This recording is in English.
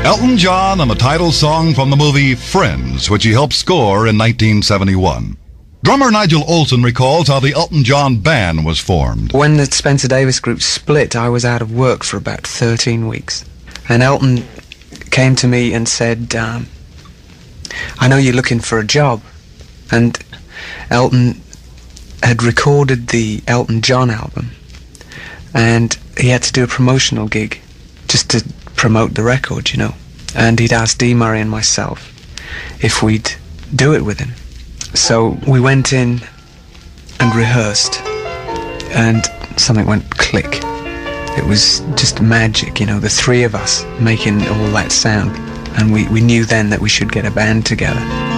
Elton John and the title song from the movie Friends, which he helped score in 1971. Drummer Nigel Olsson recalls how the Elton John Band was formed. When the Spencer Davis Group split, I was out of work for about 13 weeks. And Elton came to me and said, I know you're looking for a job. And Elton had recorded the Elton John album, and he had to do a promotional gig just to promote the record, you know. And he'd asked Dee Murray and myself if we'd do it with him. So we went in and rehearsed, and something went click. It was just magic, you know, the three of us making all that sound. And we knew then that we should get a band together.